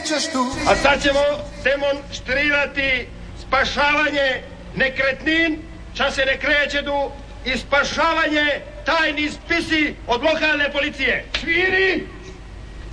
ćeš tu. A sad ćemo demonstrirati spašavanje nekretnin, čas se ne kreće tu, i spašavanje tajni spisi od lokalne policije. Sviri,